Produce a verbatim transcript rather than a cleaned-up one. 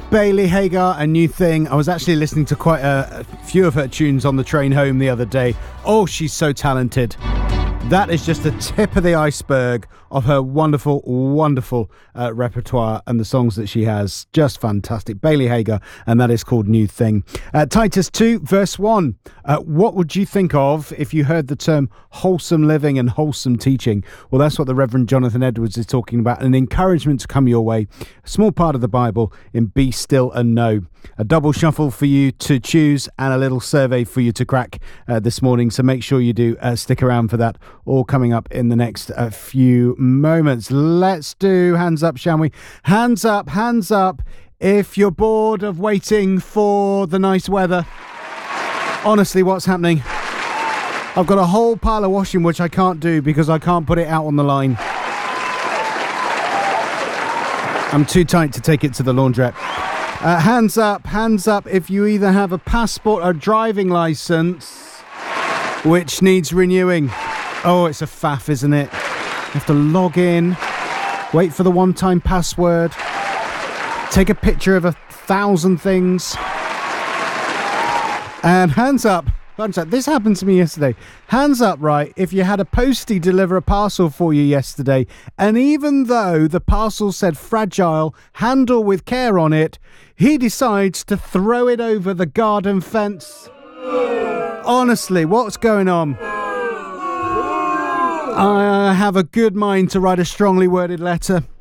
Bailey Hagar, A New Thing. I was actually listening to quite a, a few of her tunes on the train home the other day. Oh, she's so talented. That is just the tip of the iceberg of her wonderful, wonderful uh, repertoire and the songs that she has. Just fantastic. Bailey Hagar, and that is called New Thing. Uh, Titus two, verse one. Uh, what would you think of if you heard the term wholesome living and wholesome teaching? Well, that's what the Reverend Jonathan Edwards is talking about. An encouragement to come your way. A small part of the Bible in Be Still and Know. A double shuffle for you to choose and a little survey for you to crack uh, this morning. So make sure you do uh, stick around for that. All coming up in the next uh, few moments. Let's do hands up, shall we? Hands up, hands up. If you're bored of waiting for the nice weather. Honestly, what's happening? I've got a whole pile of washing which I can't do because I can't put it out on the line. I'm too tight to take it to the laundrette. Uh, hands up, hands up if you either have a passport or driving licence which needs renewing. Oh, it's a faff, isn't it? You have to log in, wait for the one-time password, take a picture of a thousand things. And hands up, hands up, this happened to me yesterday. Hands up, right, if you had a postie deliver a parcel for you yesterday, and even though the parcel said fragile, handle with care on it, he decides to throw it over the garden fence. Honestly, what's going on? I have a good mind to write a strongly worded letter